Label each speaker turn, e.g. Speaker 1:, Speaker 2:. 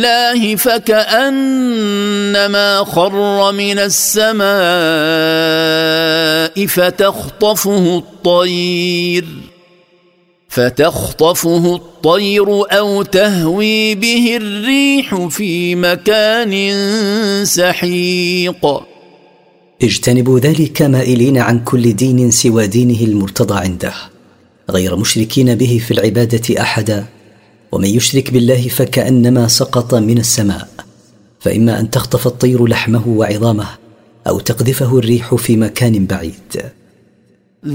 Speaker 1: الله فكأنما خر من السماء فتخطفه الطير أو تهوي به الريح في مكان سحيق.
Speaker 2: اجتنبوا ذلك مائلين عن كل دين سوى دينه المرتضى عنده، غير مشركين به في العبادة أحدا، ومن يشرك بالله فكأنما سقط من السماء، فإما أن تخطف الطير لحمه وعظامه أو تقذفه الريح في مكان بعيد.